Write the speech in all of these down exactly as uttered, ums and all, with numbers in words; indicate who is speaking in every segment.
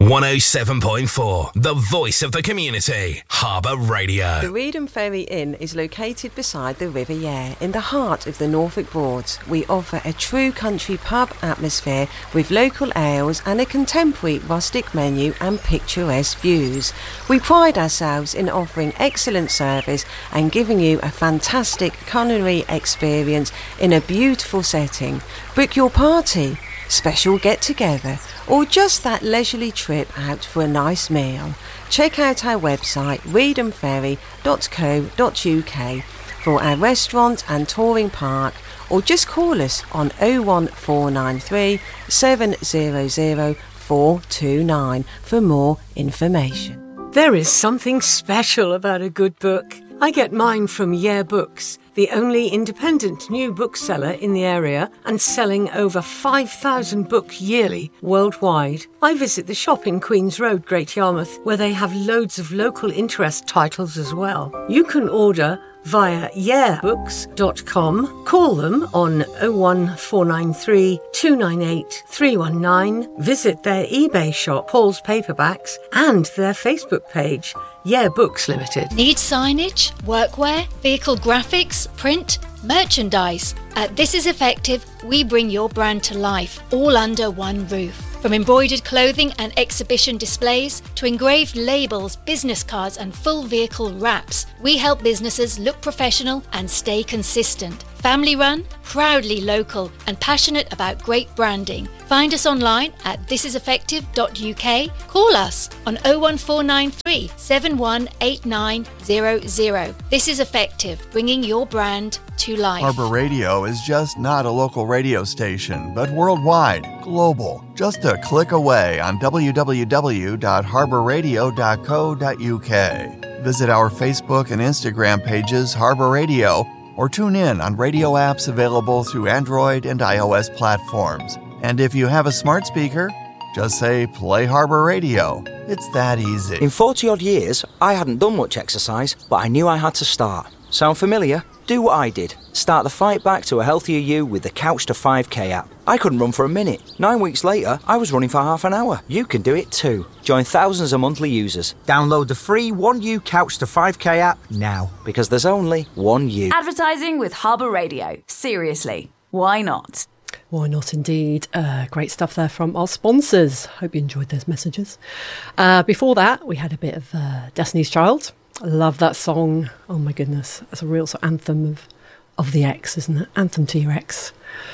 Speaker 1: one oh seven point four, the voice of the community, Harbour Radio.
Speaker 2: The Reedham Ferry Inn is located beside the River Yare in the heart of the Norfolk Broads. We offer a true country pub atmosphere with local ales and a contemporary rustic menu and picturesque views. We pride ourselves in offering excellent service and giving you a fantastic culinary experience in a beautiful setting. Book your party, special get-together, or just that leisurely trip out for a nice meal. Check out our website reedham ferry dot co dot uk for our restaurant and touring park, or just call us on oh one four nine three, seven hundred, four two nine for more information.
Speaker 3: There is something special about a good book. I get mine from Yare Books, the only independent new bookseller in the area and selling over five thousand books yearly worldwide. I visit the shop in Queen's Road, Great Yarmouth, where they have loads of local interest titles as well. You can order via yare books dot com. Call them on oh one four nine three, two nine eight, three one nine. Visit their eBay shop, Paul's Paperbacks, and their Facebook page, Yare Books Limited.
Speaker 4: Need signage, workwear, vehicle graphics, print, merchandise? At This Is Effective, we bring your brand to life, all under one roof. From embroidered clothing and exhibition displays to engraved labels, business cards and full vehicle wraps, we help businesses look professional and stay consistent. Family run, proudly local and passionate about great branding. Find us online at this is effective dot u k. Call us on oh one four nine three, seven one eight nine zero zero. This is Effective, bringing your brand to life.
Speaker 5: Harbour Radio is just not a local radio station, but worldwide, global. Just a click away on w w w dot harbour radio dot co dot u k. Visit our Facebook and Instagram pages, Harbour Radio, or tune in on radio apps available through Android and iOS platforms. And if you have a smart speaker, just say, play Harbour Radio. It's that easy.
Speaker 6: In forty-odd years, I hadn't done much exercise, but I knew I had to start. Sound familiar? Do what I did. Start the fight back to a healthier you with the Couch to five K app. I couldn't run for a minute. Nine weeks later, I was running for half an hour. You can do it too. Join thousands of monthly users. Download the free one U Couch to five K app now, because there's only one you.
Speaker 7: Advertising with Harbour Radio. Seriously, why not?
Speaker 8: Why not indeed? Uh, great stuff there from our sponsors. Hope you enjoyed those messages. Uh, before that, we had a bit of uh, Destiny's Child. I love that song. Oh my goodness. It's a real sort of anthem of, of the ex, isn't it? Anthem to your ex.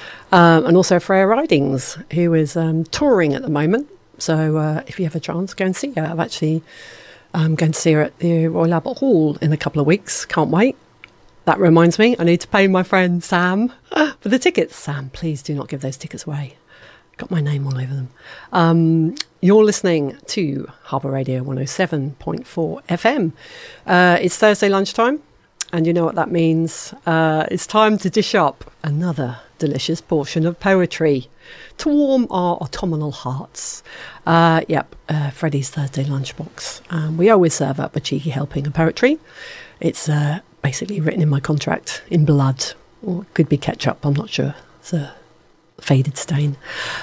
Speaker 8: Um, and also Freya Ridings, who is um, touring at the moment. So uh, if you have a chance, go and see her. I've actually um, going to see her at the Royal Albert Hall in a couple of weeks. Can't wait. That reminds me, I need to pay my friend Sam for the tickets. Sam, please do not give those tickets away. Got my name all over them. Um, you're listening to Harbour Radio one oh seven point four F M. Uh, it's Thursday lunchtime, and you know what that means. Uh, it's time to dish up another delicious portion of poetry to warm our autumnal hearts. Uh, yep, uh, Freddie's Thursday lunchbox. Um, we always serve up a cheeky helping of poetry. It's uh, basically written in my contract in blood, or it could be ketchup, I'm not sure. It's a faded stain.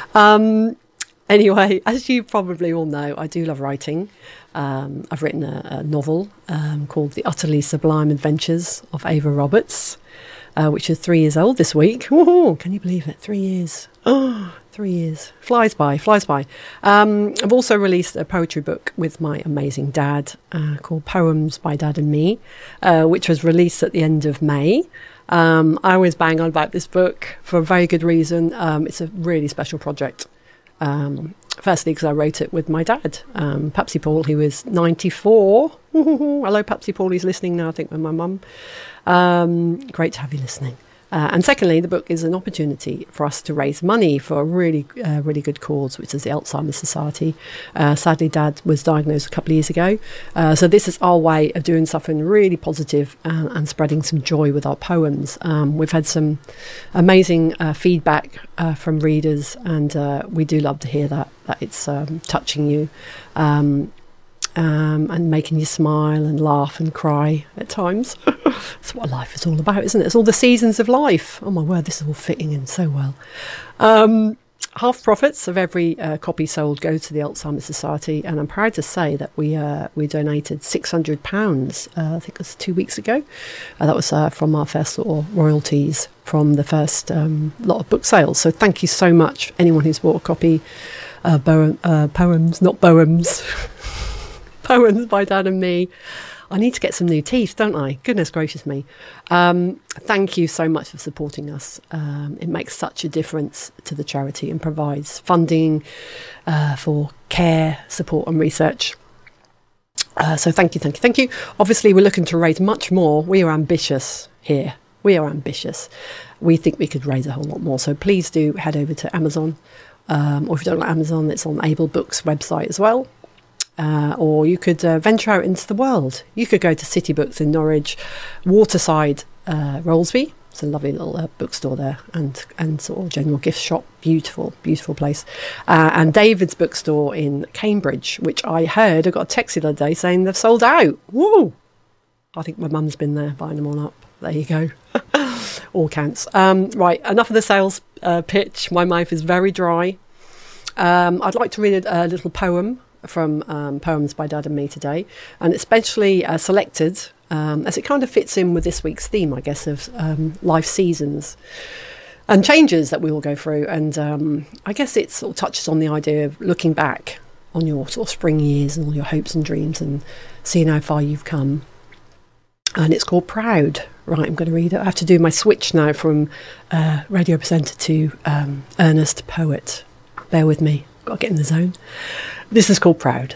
Speaker 8: Um, anyway, as you probably all know, I do love writing. Um, I've written a, a novel um, called The Utterly Sublime Adventures of Ava Roberts, uh, which is three years old this week. Woohoo, can you believe it? Three years. Oh, three years. Flies by, flies by. Um, I've also released a poetry book with my amazing dad uh, called Poems by Dad and Me, uh, which was released at the end of May. Um, I always bang on about this book for a very good reason. Um, it's a really special project. Um, firstly, because I wrote it with my dad, um, Papsy Paul, who is ninety-four. Hello, Papsy Paul. He's listening now, I think, with my mum. Um, great to have you listening. Uh, and secondly, the book is an opportunity for us to raise money for a really, uh, really good cause, which is the Alzheimer's Society. Uh, sadly, Dad was diagnosed a couple of years ago. Uh, so this is our way of doing something really positive and, and spreading some joy with our poems. Um, we've had some amazing uh, feedback uh, from readers, and uh, we do love to hear that, that it's um, touching you. Um, Um, and making you smile and laugh and cry at times. That's what life is all about, isn't it? It's all the seasons of life. Oh my word, this is all fitting in so well. Um, half profits of every uh, copy sold go to the Alzheimer's Society, and I'm proud to say that we uh, we donated six hundred pounds, uh, I think it was two weeks ago. Uh, that was uh, from our first sort of royalties from the first um, lot of book sales. So thank you so much, anyone who's bought a copy. Uh, Bo- uh, poems, not Boems. Poems by Dad and Me. I need to get some new teeth, don't I? Goodness gracious me. Um, thank you so much for supporting us. Um, it makes such a difference to the charity and provides funding uh, for care, support and research. Uh, so thank you, thank you, thank you. Obviously, we're looking to raise much more. We are ambitious here. We are ambitious. We think we could raise a whole lot more. So please do head over to Amazon. Um, or if you don't like Amazon, it's on Able Books website as well. Uh, or you could uh, venture out into the world. You could go to City Books in Norwich, Waterside, uh, Rollesby. It's a lovely little uh, bookstore there, and and sort of general gift shop. Beautiful, beautiful place. Uh, and David's bookstore in Cambridge, which I heard, I got a text the other day saying they've sold out. Woo! I think my mum's been there buying them all up. There you go. All counts. Um, right, enough of the sales uh, pitch. My mouth is very dry. Um, I'd like to read a, a little poem from um, Poems by Dad and Me today, and especially uh, selected um, as it kind of fits in with this week's theme, I guess, of um, life seasons and changes that we all go through. And um, I guess it sort of touches on the idea of looking back on your sort of spring years and all your hopes and dreams and seeing how far you've come. And it's called Proud. Right, I'm going to read it. I have to do my switch now from uh, radio presenter to um, earnest poet. Bear with me. Got to get in the zone. This is called Proud.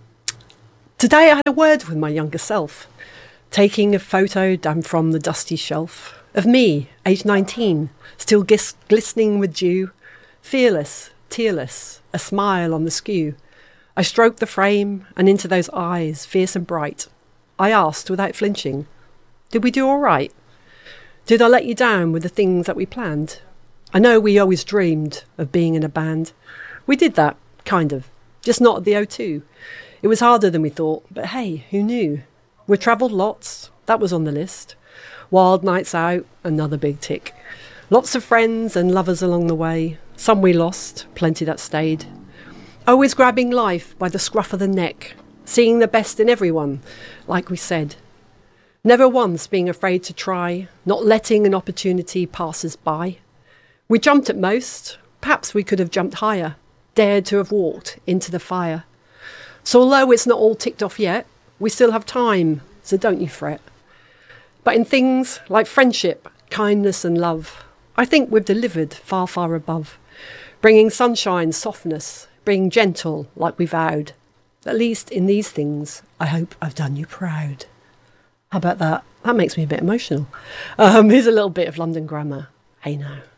Speaker 8: Today I had a word with my younger self, taking a photo down from the dusty shelf of me, aged nineteen, still gis- glistening with dew, fearless, tearless, a smile on the skew. I stroked the frame, and into those eyes, fierce and bright, I asked without flinching, did we do all right? Did I let you down with the things that we planned? I know we always dreamed of being in a band. We did that, kind of, just not at the O two. It was harder than we thought, but hey, who knew? We travelled lots, that was on the list. Wild nights out, another big tick. Lots of friends and lovers along the way. Some we lost, plenty that stayed. Always grabbing life by the scruff of the neck, seeing the best in everyone, like we said. Never once being afraid to try, not letting an opportunity pass us by. We jumped at most, perhaps we could have jumped higher, dared to have walked into the fire. So although it's not all ticked off yet, we still have time, so don't you fret. But in things like friendship, kindness and love, I think we've delivered far, far above, bringing sunshine, softness, being gentle like we vowed. At least in these things, I hope I've done you proud. How about that? That makes me a bit emotional. Um, here's a little bit of London Grammar. Hey now.